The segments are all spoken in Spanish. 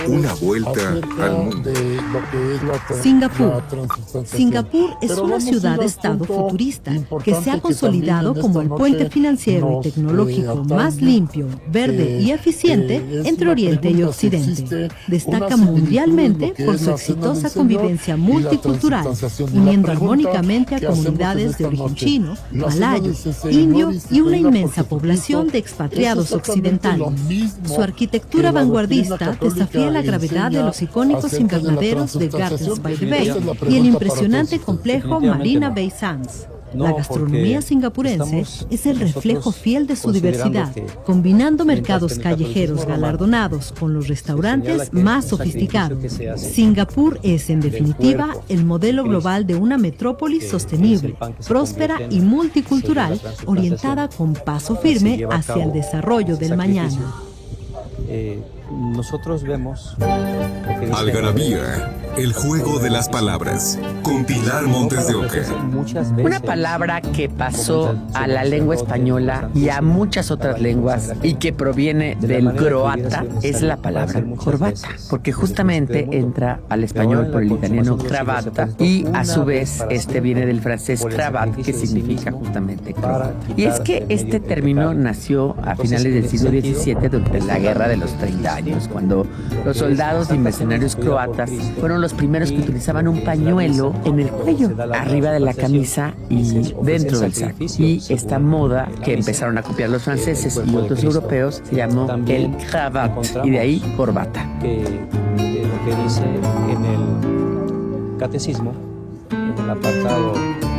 Una vuelta al mundo. Singapur. Singapur es una ciudad-estado futurista que se ha consolidado como el puente financiero y tecnológico más limpio, verde y eficiente entre Oriente y Occidente. Destaca mundialmente por su exitosa convivencia multicultural, uniendo armónicamente a comunidades de origen chino, malayo, indio y una inmensa población de expatriados occidentales. Su arquitectura vanguardista desafía la gravedad de los icónicos invernaderos de Gardens by the Bay y el impresionante complejo Marina Bay Sands. La gastronomía singapurense es el reflejo fiel de su diversidad, combinando mercados callejeros galardonados con los restaurantes más sofisticados. Singapur es, en definitiva, el modelo global de una metrópolis sostenible, próspera y multicultural, orientada con paso firme hacia el desarrollo del mañana. Nosotros vemos Algarabía, el juego de las palabras, con Pilar Montes de Oca. Una palabra que pasó a la lengua española y a muchas otras lenguas y que proviene del croata es la palabra corbata, porque justamente entra al español por el italiano cravata y a su vez viene del francés cravat, que significa justamente croata. Y es que este término nació a finales del siglo XVII durante la Guerra de los 30 años, cuando los soldados y mercenarios croatas fueron los primeros que utilizaban un pañuelo en el cuello, arriba de la camisa y dentro del saco. Y esta moda que empezaron a copiar los franceses y otros europeos se llamó el cravat, y de ahí corbata. Lo que dice en el catecismo, en el apartado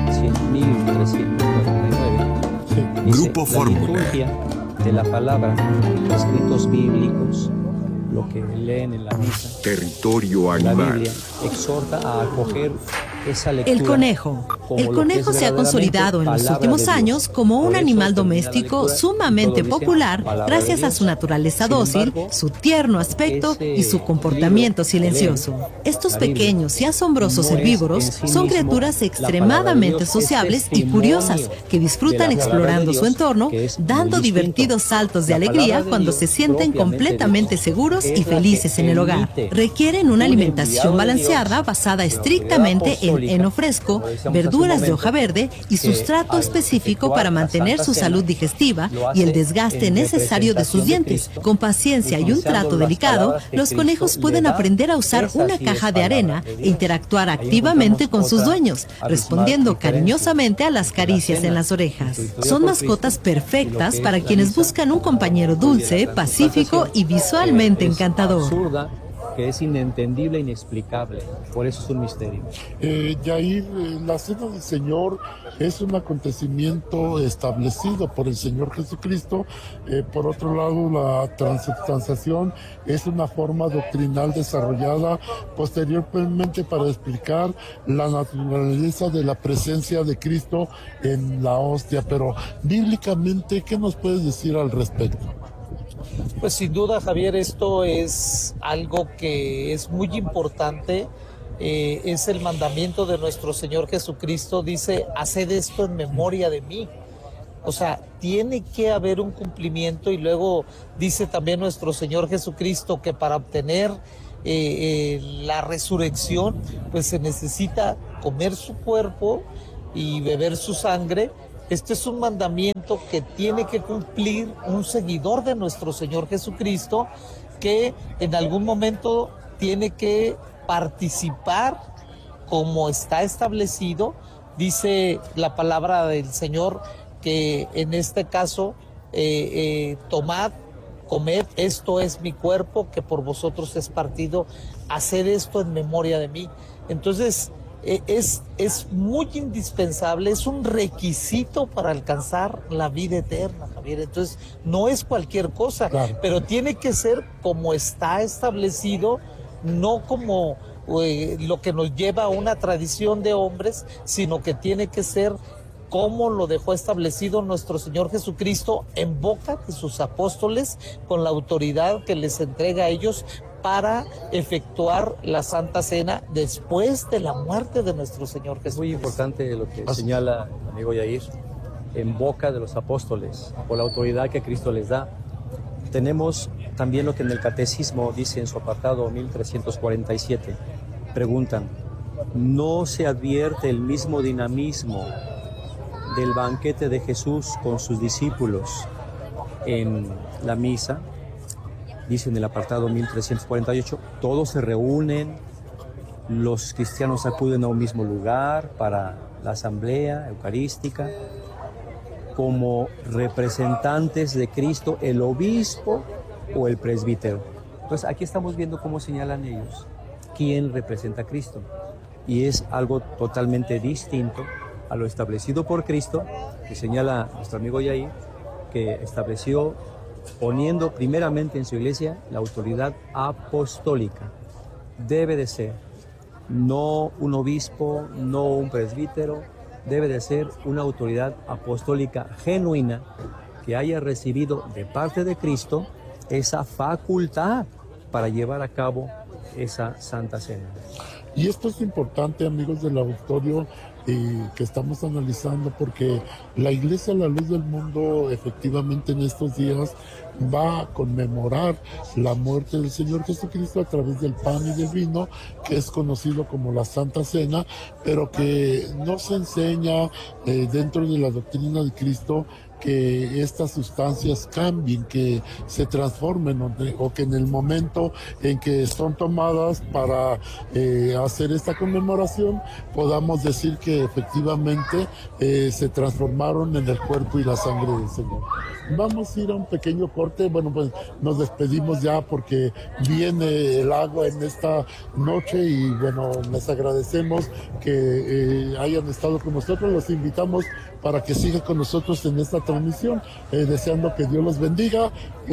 100.399, Grupo Fórmula. De la palabra, escritos bíblicos, lo que leen en la misa, Territorio la animal. Biblia, exhorta a acoger esa lectura. El conejo. El conejo se ha consolidado en los últimos años como un animal doméstico sumamente popular gracias a su naturaleza dócil, su tierno aspecto y su comportamiento silencioso. Estos pequeños y asombrosos herbívoros son criaturas extremadamente sociables y curiosas que disfrutan explorando su entorno, dando divertidos saltos de alegría cuando se sienten completamente seguros y felices en el hogar. Requieren una alimentación balanceada basada estrictamente en heno fresco, verduras de hoja verde y sustrato específico para mantener su salud digestiva y el desgaste necesario de sus dientes. Con paciencia y un trato delicado, los conejos pueden aprender a usar una caja de arena e interactuar activamente con sus dueños, respondiendo cariñosamente a las caricias en las orejas. Son mascotas perfectas para quienes buscan un compañero dulce, pacífico y visualmente encantador. Que es inentendible e inexplicable, por eso es un misterio. Yair, la Cena del Señor es un acontecimiento establecido por el Señor Jesucristo. Por otro lado, la transubstanciación es una forma doctrinal desarrollada posteriormente para explicar la naturaleza de la presencia de Cristo en la hostia. Pero bíblicamente, ¿qué nos puedes decir al respecto? Pues sin duda, Javier, esto es algo que es muy importante, es el mandamiento de nuestro Señor Jesucristo, dice, haced esto en memoria de mí. O sea, tiene que haber un cumplimiento, y luego dice también nuestro Señor Jesucristo que para obtener la resurrección, pues se necesita comer su cuerpo y beber su sangre. Este es un mandamiento que tiene que cumplir un seguidor de nuestro Señor Jesucristo, que en algún momento tiene que participar como está establecido. Dice la palabra del Señor que en este caso, tomad, comed, esto es mi cuerpo que por vosotros es partido, haced esto en memoria de mí. Entonces, es muy indispensable, es un requisito para alcanzar la vida eterna, Javier. Entonces, no es cualquier cosa, claro, pero tiene que ser como está establecido, no como lo que nos lleva a una tradición de hombres, sino que tiene que ser como lo dejó establecido nuestro Señor Jesucristo en boca de sus apóstoles, con la autoridad que les entrega a ellos para efectuar la Santa Cena después de la muerte de nuestro Señor Jesucristo. Muy importante lo que señala el amigo Yair, en boca de los apóstoles, por la autoridad que Cristo les da. Tenemos también lo que en el Catecismo dice en su apartado 1347. Preguntan, ¿no se advierte el mismo dinamismo del banquete de Jesús con sus discípulos en la misa? Dice en el apartado 1348, todos se reúnen, los cristianos acuden a un mismo lugar para la asamblea eucarística, como representantes de Cristo, el obispo o el presbítero. Entonces aquí estamos viendo cómo señalan ellos quién representa a Cristo. Y es algo totalmente distinto a lo establecido por Cristo, que señala nuestro amigo Yair, que estableció poniendo primeramente en su iglesia la autoridad apostólica. Debe de ser no un obispo, no un presbítero, debe de ser una autoridad apostólica genuina que haya recibido de parte de Cristo esa facultad para llevar a cabo esa Santa Cena. Y esto es importante, amigos del auditorio, que estamos analizando, porque la Iglesia, la luz del mundo, efectivamente en estos días va a conmemorar la muerte del Señor Jesucristo a través del pan y del vino, que es conocido como la Santa Cena, pero que no se enseña dentro de la doctrina de Cristo que estas sustancias cambien, que se transformen, o que en el momento en que son tomadas para hacer esta conmemoración podamos decir que efectivamente se transformaron en el cuerpo y la sangre del Señor. Vamos a ir a un pequeño corte. Bueno, pues nos despedimos ya porque viene el agua en esta noche y bueno, les agradecemos que hayan estado con nosotros. Los invitamos para que sigan con nosotros en esta transmisión, deseando que Dios los bendiga.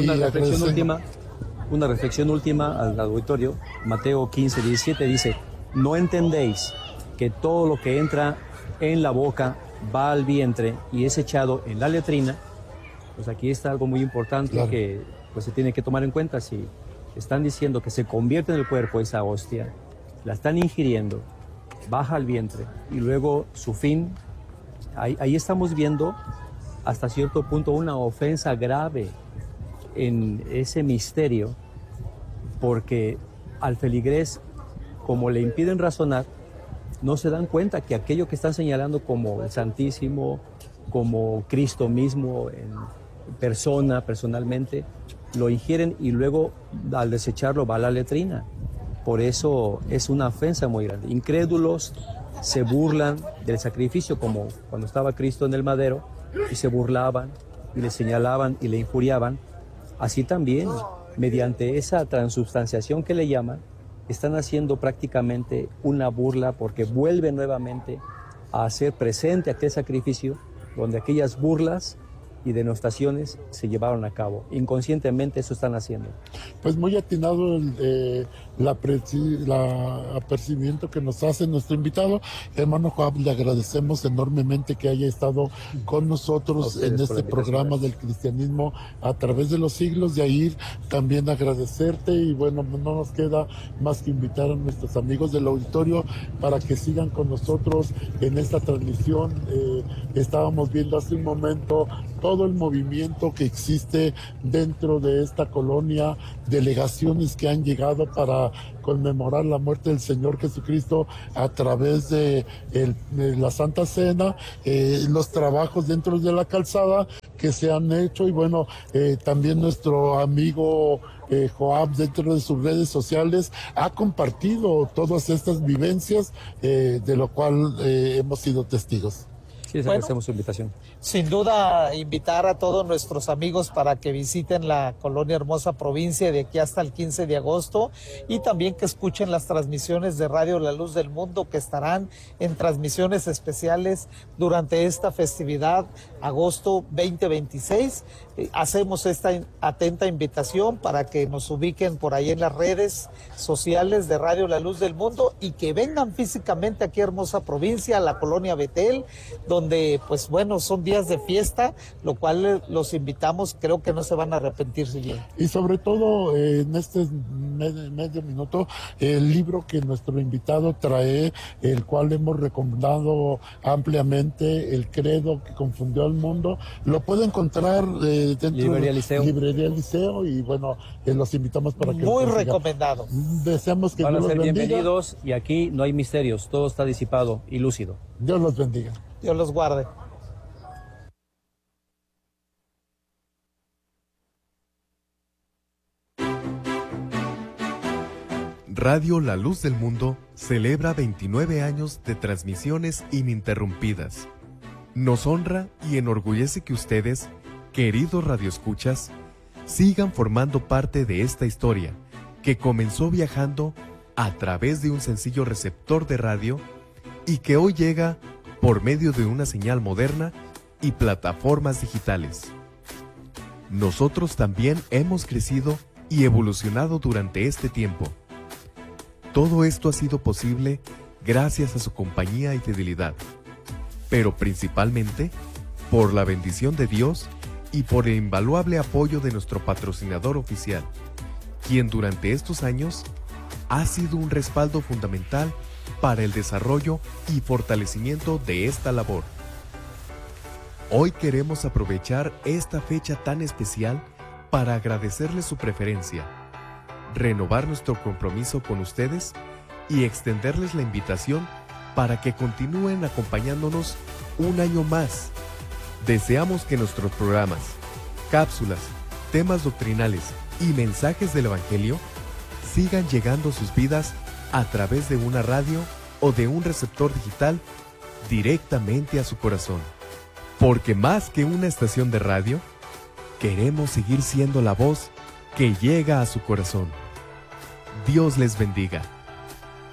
Una reflexión última al auditorio. Mateo 15, 17 dice, ¿no entendéis que todo lo que entra en la boca va al vientre y es echado en la letrina? Pues aquí está algo muy importante, claro, que pues se tiene que tomar en cuenta. Si están diciendo que se convierte en el cuerpo esa hostia, la están ingiriendo, baja al vientre y luego su fin, ahí estamos viendo hasta cierto punto una ofensa grave en ese misterio, porque al feligrés, como le impiden razonar, no se dan cuenta que aquello que están señalando como el Santísimo, como Cristo mismo en persona, personalmente, lo ingieren y luego al desecharlo va a la letrina. Por eso es una ofensa muy grande. Incrédulos se burlan del sacrificio, como cuando estaba Cristo en el madero y se burlaban y le señalaban y le injuriaban. Así también, mediante esa transubstanciación que le llaman, están haciendo prácticamente una burla, porque vuelve nuevamente a hacer presente aquel sacrificio donde aquellas burlas y denostaciones se llevaron a cabo. Inconscientemente eso están haciendo. Pues muy atinado el apercibimiento que nos hace nuestro invitado. Hermano Joab, le agradecemos enormemente que haya estado con nosotros en este programa del cristianismo a través de los siglos. Yair, también agradecerte, y bueno, no nos queda más que invitar a nuestros amigos del auditorio para que sigan con nosotros en esta transmisión. Estábamos viendo hace un momento todo el movimiento que existe dentro de esta colonia, delegaciones que han llegado para conmemorar la muerte del Señor Jesucristo a través de la Santa Cena, los trabajos dentro de la calzada que se han hecho, y bueno, también nuestro amigo Joab, dentro de sus redes sociales, ha compartido todas estas vivencias, de lo cual hemos sido testigos. Sí, les agradecemos su invitación. Sin duda, invitar a todos nuestros amigos para que visiten la Colonia Hermosa Provincia de aquí hasta el 15 de agosto y también que escuchen las transmisiones de Radio La Luz del Mundo, que estarán en transmisiones especiales durante esta festividad, agosto 2026. Hacemos esta atenta invitación para que nos ubiquen por ahí en las redes sociales de Radio La Luz del Mundo y que vengan físicamente aquí a Hermosa Provincia, a la Colonia Betel, donde donde pues bueno, son días de fiesta, lo cual los invitamos, creo que no se van a arrepentir si vienen. Y sobre todo en este medio minuto, el libro que nuestro invitado trae, el cual hemos recomendado ampliamente, El credo que confundió al mundo, lo puede encontrar dentro Librería de Librería Liceo, y bueno, los invitamos para que muy recomendado. Deseamos que van Dios a ser los bendiga. bienvenidos, y aquí no hay misterios, todo está disipado y lúcido. Dios los bendiga. Dios los guarde. Radio La Luz del Mundo celebra 29 años de transmisiones ininterrumpidas. Nos honra y enorgullece que ustedes, queridos radioescuchas, sigan formando parte de esta historia que comenzó viajando a través de un sencillo receptor de radio y que hoy llega por medio de una señal moderna y plataformas digitales. Nosotros también hemos crecido y evolucionado durante este tiempo. Todo esto ha sido posible gracias a su compañía y fidelidad, pero principalmente por la bendición de Dios y por el invaluable apoyo de nuestro patrocinador oficial, quien durante estos años ha sido un respaldo fundamental para el desarrollo y fortalecimiento de esta labor. Hoy queremos aprovechar esta fecha tan especial para agradecerles su preferencia, renovar nuestro compromiso con ustedes y extenderles la invitación para que continúen acompañándonos un año más. Deseamos que nuestros programas, cápsulas, temas doctrinales y mensajes del Evangelio sigan llegando a sus vidas a través de una radio o de un receptor digital directamente a su corazón. Porque más que una estación de radio, queremos seguir siendo la voz que llega a su corazón. Dios les bendiga.